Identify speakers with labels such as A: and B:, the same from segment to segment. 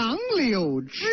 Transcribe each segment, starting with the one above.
A: 杨柳枝。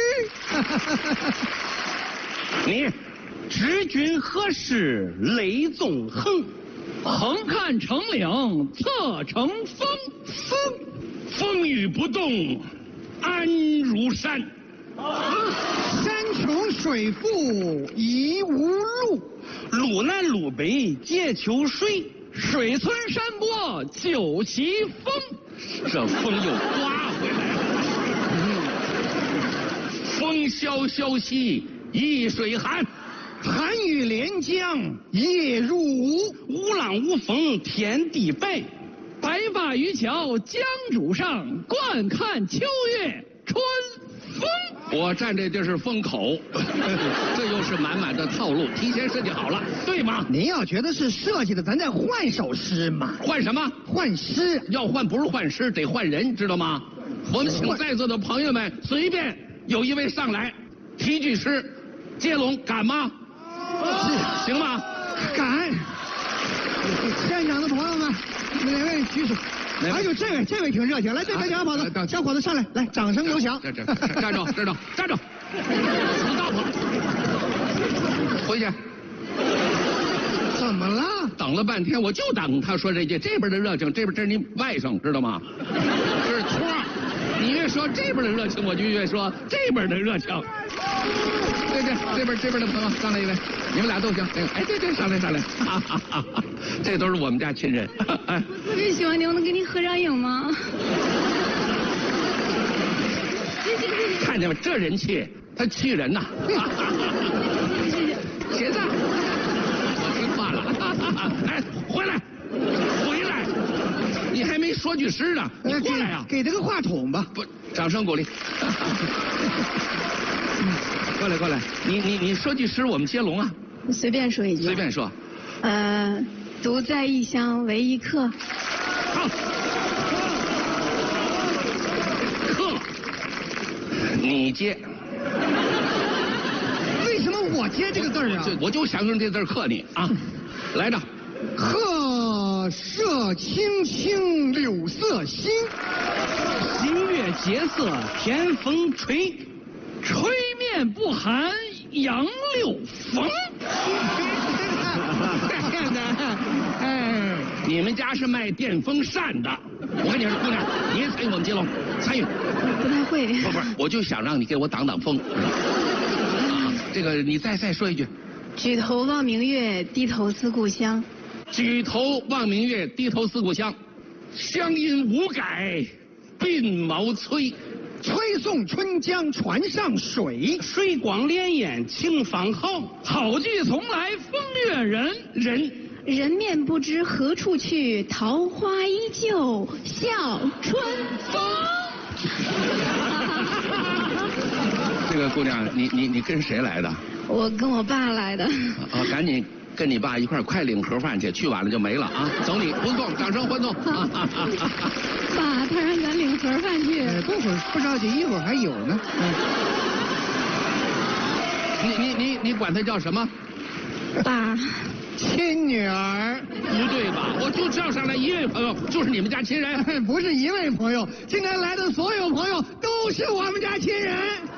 B: 你知君何时泪纵横？
C: 横看成岭侧成峰，
B: 风雨不动安如山。
A: 山穷水复疑无路，
B: 路南路北皆秋水。
C: 水村山坡九旗风。
B: 这风又刮回来了。风萧萧兮易水寒，
A: 寒雨连江夜入吴。
B: 无浪无风天地白，
C: 白发渔樵江渚上，惯看秋月春风。
B: 我站这地是风口，这又是满满的套路，提前设计好了，对吗？
A: 您要觉得是设计的，咱再换首诗嘛。
B: 换什么？
A: 换诗。
B: 要换不是换诗，得换人，知道吗？我们请在座的朋友们随便有一位上来提句诗，接龙，敢吗？行吗？
A: 敢。现场的朋友们，哪位举手？哎呦，这位挺热情，来这边小伙子，小伙子上来，来，掌声有响。
B: 站着，站着，死道婆，回去。
A: 怎么了？
B: 等了半天，我就等他说这句，这边的热情，这是您外甥，知道吗？这是托。你越说这边的热情，我就越说这边的热情。这边的朋友上来一位，你们俩都行。哎，对，上来，这都是我们家亲人。
D: 我特别喜欢你，我能跟你合张影吗？
B: 看见没？这人气，他气人呐。写字，我听话了。哎，回来，你还没说句诗呢，你过来呀！
A: 给他个话筒吧。
B: 不，掌声鼓励。过来，你说句诗，我们接龙啊。
D: 随便说一句。
B: 随便说。
D: 独在异乡为异客。
B: 好。客，你接。
A: 为什么我接这个字啊？
B: 我就想用这字克你啊！来着。
A: 鹤射青青柳色新，
B: 新月结色天风吹，
C: 吹面不寒杨柳风。
B: 你们家是卖电风扇的，我跟你说，姑娘，你也参与我们接龙，参与。
D: 不太会。
B: 不，我就想让你给我挡风。这个你再说一句。
D: 举头望明月，低头思故乡。
B: 举头望明月，低头思故乡。乡音无改鬓毛衰，
A: 吹送春江船上水，
B: 水光潋滟晴方好。
C: 好句从来风月人，
D: 人面不知何处去，桃花依旧笑春风。
B: 这个姑娘，你跟谁来的？
D: 我跟我爸来的。
B: 赶紧跟你爸一块快领盒饭去，去晚了就没了啊！走你，欢送，掌声欢送。
D: 爸，他让咱领盒饭去。
A: 不着急，一会儿还有呢。
B: 你管他叫什么？
D: 爸。
A: 亲女儿。
B: 不对吧？我就叫上来一位朋友，就是你们家亲人。
A: 不是一位朋友，今天来的所有朋友都是我们家亲人。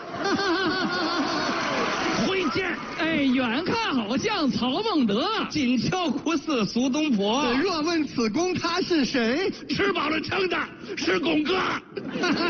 B: 会见。
C: 哎，远看好像曹孟德，
B: 近瞧酷似苏东坡。
A: 若问此公他是谁？
B: 吃饱了撑的是公哥。